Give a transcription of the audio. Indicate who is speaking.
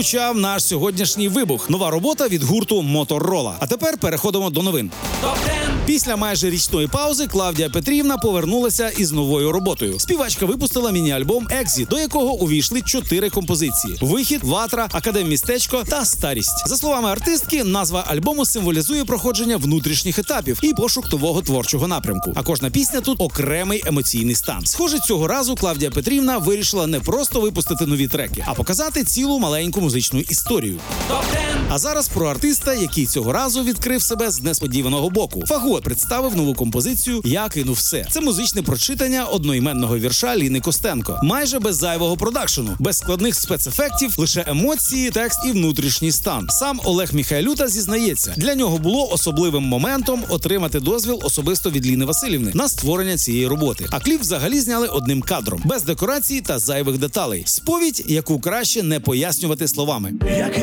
Speaker 1: звучав наш сьогоднішній вибух. Нова робота від гурту Motorola. А тепер переходимо до новин. Після майже річної паузи Клавдія Петрівна повернулася із новою роботою. Співачка випустила міні-альбом «Екзіт», до якого увійшли 4 композиції: «Вихід», «Ватра», «Академмістечко» та «Старість». За словами артистки, назва альбому символізує проходження внутрішніх етапів і пошук нового творчого напрямку. А кожна пісня тут окремий емоційний стан. Схоже, цього разу Клавдія Петрівна вирішила не просто випустити нові треки, а показати цілу маленьку музичну історію. А зараз про артиста, який цього разу відкрив себе з несподіваного боку. Фагот представив нову композицію «Я кинув все». Це музичне прочитання одноіменного вірша Ліни Костенко. Майже без зайвого продакшену, без складних спецефектів, лише емоції, текст і внутрішній стан. Сам Олег Міхайлюта зізнається, для нього було особливим моментом отримати дозвіл особисто від Ліни Василівни на створення цієї роботи. А кліп взагалі зняли одним кадром, без декорацій та зайвих деталей. Сповідь, яку краще не пояснювати словами.
Speaker 2: Я